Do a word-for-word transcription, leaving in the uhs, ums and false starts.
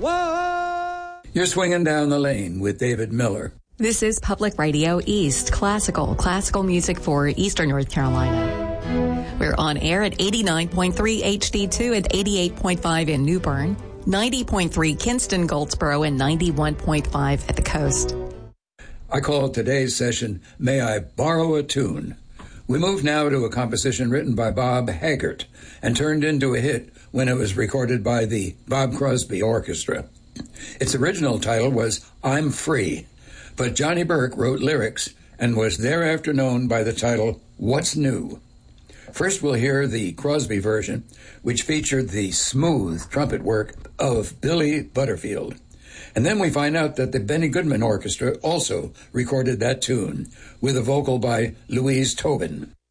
Whoa! You're swinging down the lane with David Miller. This is Public Radio East, classical, classical music for Eastern North Carolina. We're on air at eighty-nine point three H D two and eighty-eight point five in New Bern, ninety point three Kinston, Goldsboro, and ninety-one point five at the coast. I call today's session, May I Borrow a Tune? We move now to a composition written by Bob Haggart and turned into a hit when it was recorded by the Bob Crosby Orchestra. Its original title was I'm Free, but Johnny Burke wrote lyrics and was thereafter known by the title What's New? First we'll hear the Crosby version, which featured the smooth trumpet work of Billy Butterfield. And then we find out that the Benny Goodman Orchestra also recorded that tune with a vocal by Louise Tobin.